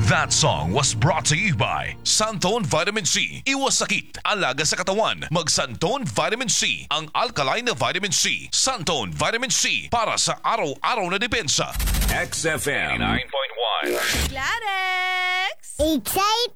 That song was brought to you by Santone Vitamin C. Iwas sakit, alaga sa katawan. Mag Santone Vitamin C. Ang alkaline na vitamin C. Santone Vitamin C para sa araw-araw na depensa. XFM 9.1. Clarex! Exciting!